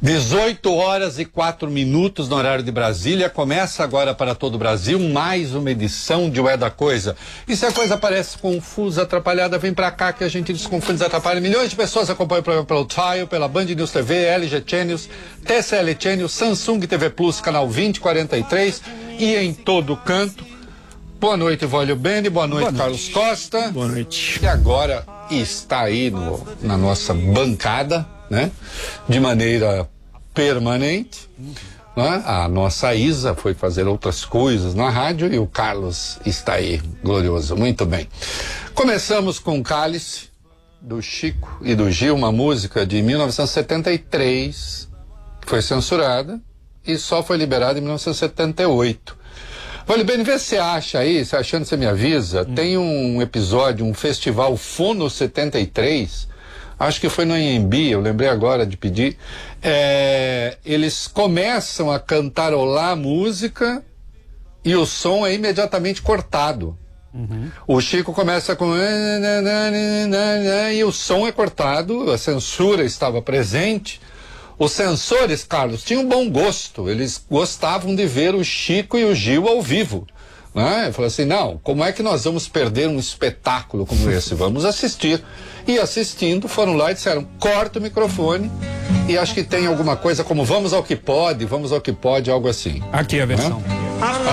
18h04 no horário de Brasília. Começa agora para todo o Brasil mais uma edição de Ué da Coisa. E se a coisa parece confusa, atrapalhada, vem pra cá que a gente desconfunde, desatrapalha. Milhões de pessoas acompanham o programa pelo Tile, pela Band News TV, LG Channels, TCL Channels, Samsung TV Plus, canal 2043 e em todo canto. Boa noite, Vólio Bene, boa noite, Carlos Costa. Boa noite. E agora está aí na nossa bancada, né? De maneira permanente, né? A nossa Isa foi fazer outras coisas na rádio e o Carlos está aí, glorioso, muito bem. Começamos com Cálice, do Chico e do Gil, uma música de 1973, que foi censurada e só foi liberada em 1978. Vale bem, vê se você acha aí, se achando você me avisa, tem um episódio, um festival Fono 73, acho que foi no Anhembi, eu lembrei agora de pedir, eles começam a cantarolar a música e o som é imediatamente cortado. O Chico começa com e o som é cortado, a censura estava presente. Os censores, Carlos, tinham bom gosto, eles gostavam de ver o Chico e o Gil ao vivo, né? Falou assim, não, como é que nós vamos perder um espetáculo como esse? Vamos assistir. E assistindo, foram lá e disseram, corta o microfone, e acho que tem alguma coisa como vamos ao que pode, algo assim. Aqui a versão. Né?